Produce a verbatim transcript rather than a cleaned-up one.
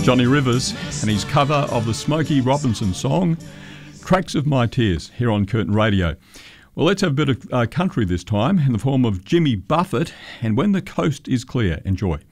Johnny Rivers and his cover of the Smokey Robinson song, Tracks of My Tears, here on Curtin Radio. Well, let's have a bit of uh, country this time in the form of Jimmy Buffett and When the Coast is Clear. Enjoy.